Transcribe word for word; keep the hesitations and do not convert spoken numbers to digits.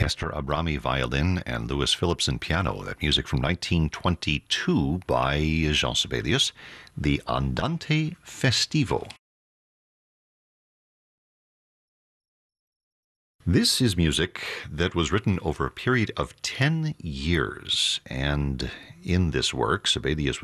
Hester Abrami violin and Louis Phillipson piano. That music from nineteen twenty-two by Jean Sibelius, the Andante Festivo. This is music that was written over a period of ten years, and in this work, Sibelius